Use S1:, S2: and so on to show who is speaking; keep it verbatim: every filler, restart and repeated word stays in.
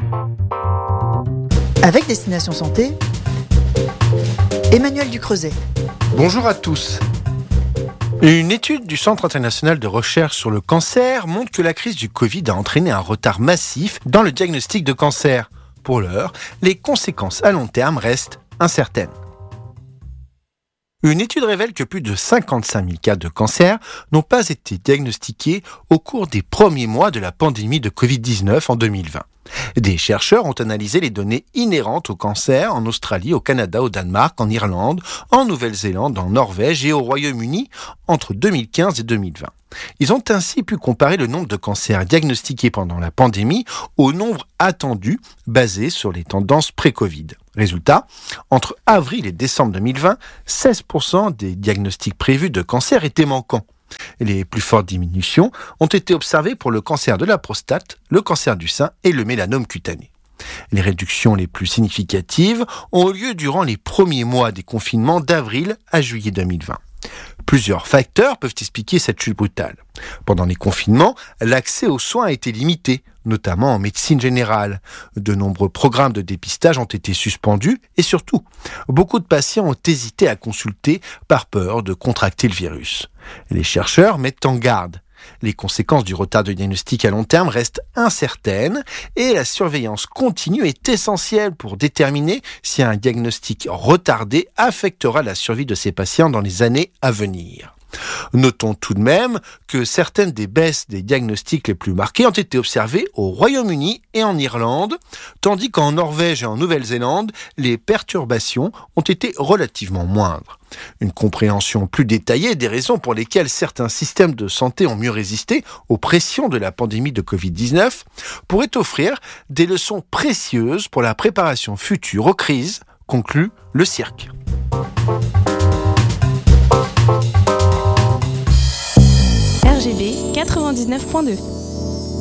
S1: Avec Destination Santé, Emmanuel Ducreuset.
S2: Bonjour à tous. Une étude du Centre international de recherche sur le cancer montre que la crise du Covid a entraîné un retard massif dans le diagnostic de cancer. Pour l'heure, les conséquences à long terme restent incertaines. Une étude révèle que plus de cinquante-cinq mille cas de cancer n'ont pas été diagnostiqués au cours des premiers mois de la pandémie de covid dix-neuf en deux mille vingt. Des chercheurs ont analysé les données inhérentes au cancer en Australie, au Canada, au Danemark, en Irlande, en Nouvelle-Zélande, en Norvège et au Royaume-Uni entre deux mille quinze et deux mille vingt. Ils ont ainsi pu comparer le nombre de cancers diagnostiqués pendant la pandémie au nombre attendu basé sur les tendances pré-Covid. Résultat, entre avril et décembre deux mille vingt, seize pour cent des diagnostics prévus de cancer étaient manquants. Les plus fortes diminutions ont été observées pour le cancer de la prostate, le cancer du sein et le mélanome cutané. Les réductions les plus significatives ont eu lieu durant les premiers mois des confinements d'avril à juillet deux mille vingt. Plusieurs facteurs peuvent expliquer cette chute brutale. Pendant les confinements, l'accès aux soins a été limité, notamment en médecine générale. De nombreux programmes de dépistage ont été suspendus et surtout, beaucoup de patients ont hésité à consulter par peur de contracter le virus. Les chercheurs mettent en garde. Les conséquences du retard de diagnostic à long terme restent incertaines et la surveillance continue est essentielle pour déterminer si un diagnostic retardé affectera la survie de ces patients dans les années à venir. Notons tout de même que certaines des baisses des diagnostics les plus marquées ont été observées au Royaume-Uni et en Irlande, tandis qu'en Norvège et en Nouvelle-Zélande, les perturbations ont été relativement moindres. Une compréhension plus détaillée des raisons pour lesquelles certains systèmes de santé ont mieux résisté aux pressions de la pandémie de covid dix-neuf pourrait offrir des leçons précieuses pour la préparation future aux crises, conclut le C I R C.
S3: R G B quatre-vingt-dix-neuf point deux